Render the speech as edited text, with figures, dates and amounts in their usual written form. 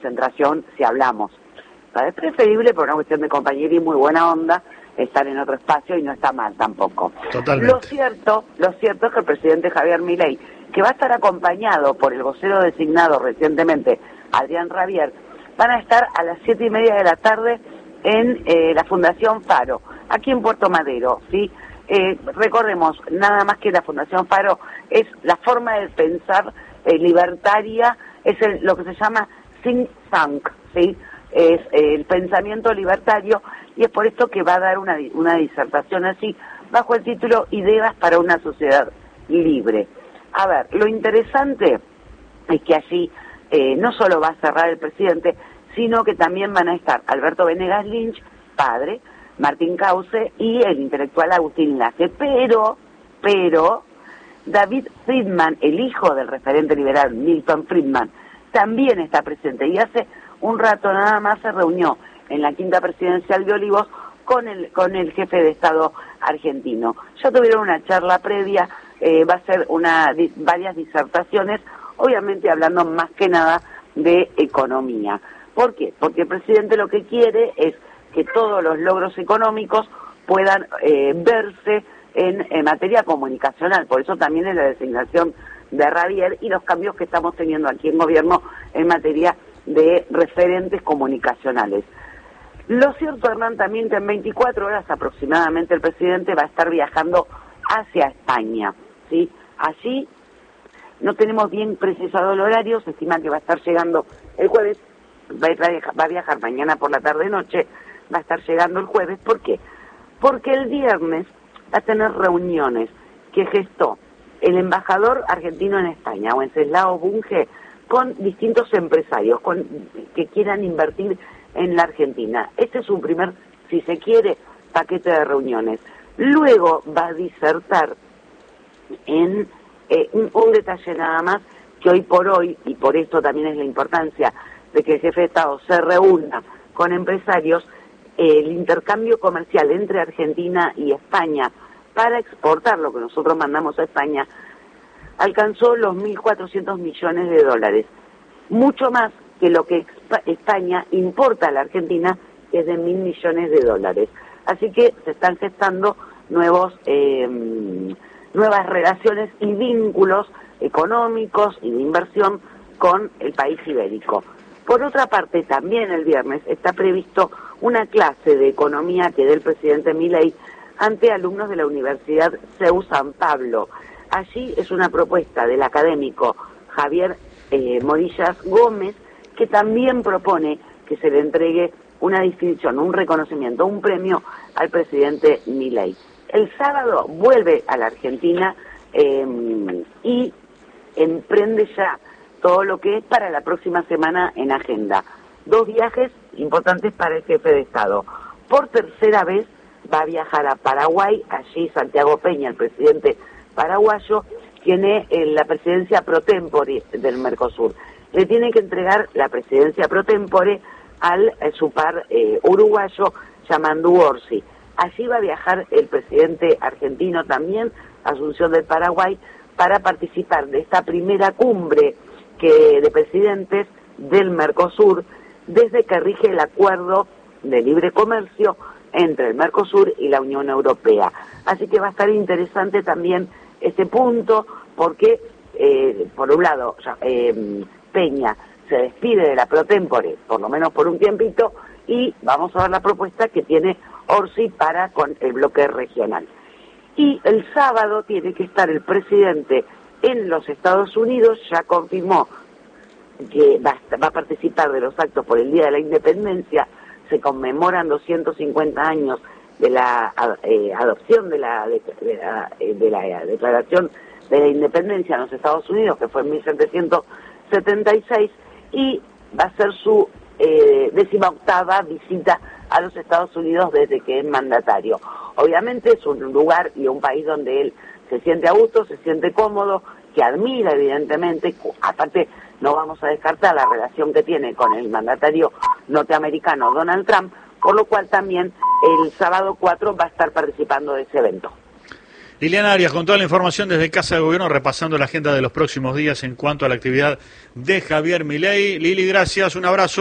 concentración si hablamos. Es preferible por una cuestión de compañerismo y muy buena onda estar en otro espacio y no está mal tampoco. Totalmente. Lo cierto es que el presidente Javier Milei, que va a estar acompañado por el vocero designado recientemente, Adrián Rabier, van a estar a las 7:30 de la tarde en la Fundación Faro, aquí en Puerto Madero, ¿sí? Recordemos, nada más que la Fundación Faro es la forma de pensar libertaria, es lo que se llama think tank, ¿sí? Es el pensamiento libertario, y es por esto que va a dar una disertación así, bajo el título Ideas para una sociedad libre. A ver, lo interesante es que allí no solo va a cerrar el presidente, sino que también van a estar Alberto Venegas Lynch, padre, Martín Krause y el intelectual Agustín Laje, pero David Friedman, el hijo del referente liberal Milton Friedman, también está presente, y hace un rato nada más se reunió en la quinta presidencial de Olivos con el jefe de Estado argentino. Ya tuvieron una charla previa, va a ser varias disertaciones, obviamente hablando más que nada de economía. ¿Por qué? Porque el presidente lo que quiere es que todos los logros económicos puedan verse en materia comunicacional, por eso también es la designación de Rabier y los cambios que estamos teniendo aquí en gobierno en materia de referentes comunicacionales. Lo cierto, Hernán, también que en 24 horas aproximadamente el presidente va a estar viajando hacia España, ¿sí? Allí no tenemos bien precisado el horario, se estima que va a estar llegando el jueves, va a viajar mañana por la tarde-noche, va a estar llegando el jueves. ¿Por qué? Porque el viernes va a tener reuniones que gestó el embajador argentino en España, Wenceslao Bunge, con distintos empresarios que quieran invertir en la Argentina. Este es un primer, si se quiere, paquete de reuniones. Luego va a disertar en un detalle nada más, que hoy por hoy, y por esto también es la importancia de que el jefe de Estado se reúna con empresarios, el intercambio comercial entre Argentina y España para exportar lo que nosotros mandamos a España alcanzó los 1.400 millones de dólares, mucho más que lo que España importa a la Argentina, que es de 1.000 millones de dólares. Así que se están gestando nuevas relaciones y vínculos económicos y de inversión con el país ibérico. Por otra parte, también el viernes está previsto una clase de economía que dé el presidente Milei ante alumnos de la Universidad CEU San Pablo. Allí es una propuesta del académico Javier Morillas Gómez, que también propone que se le entregue una distinción, un reconocimiento, un premio al presidente Milei. El sábado vuelve a la Argentina y emprende ya todo lo que es para la próxima semana en agenda. 2 viajes importantes para el jefe de Estado. Por tercera vez va a viajar a Paraguay, allí Santiago Peña, el presidente paraguayo, tiene la presidencia pro tempore del Mercosur. Le tiene que entregar la presidencia pro tempore al su par uruguayo, Yamandu Orsi. Allí va a viajar el presidente argentino también, Asunción del Paraguay, para participar de esta primera cumbre de presidentes del Mercosur, desde que rige el acuerdo de libre comercio entre el Mercosur y la Unión Europea. Así que va a estar interesante también este punto, porque por un lado Peña se despide de la pro tempore, por lo menos por un tiempito, y vamos a ver la propuesta que tiene Orsi para con el bloque regional. Y el sábado tiene que estar el presidente en los Estados Unidos, ya confirmó que va a participar de los actos por el Día de la Independencia. Se conmemoran 250 años de la adopción de la Declaración de la Independencia en los Estados Unidos, que fue en 1776, y va a ser su 18ª visita a los Estados Unidos desde que es mandatario. Obviamente es un lugar y un país donde él se siente a gusto, se siente cómodo, que admira evidentemente. Aparte, no vamos a descartar la relación que tiene con el mandatario norteamericano Donald Trump, por lo cual también el sábado 4 va a estar participando de ese evento. Liliana Arias con toda la información desde Casa de Gobierno, repasando la agenda de los próximos días en cuanto a la actividad de Javier Milei. Lili, gracias, un abrazo.